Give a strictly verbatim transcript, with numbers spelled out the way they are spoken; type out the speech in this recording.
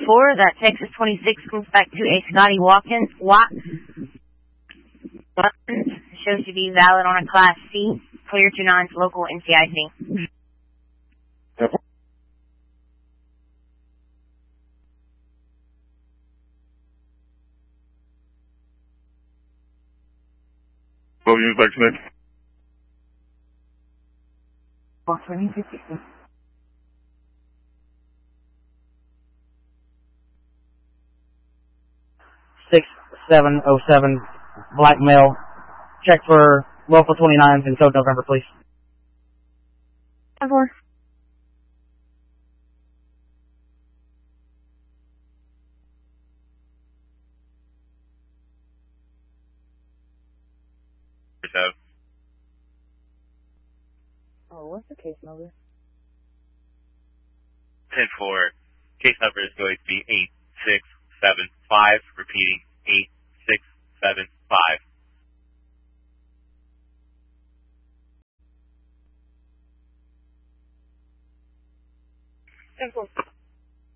four, that Texas twenty-six comes back to a Scotty Watkins. Watt. Buttons shows to be valid on a Class C. Clear to nines local N C I C. Well, units back to next. six seven oh seven, black male. Check for local twenty-nines and code November, please. ten four. Oh, what's the case number? ten four. Case number is going to be eight six seven five. Repeating, eight six seven five. ten four.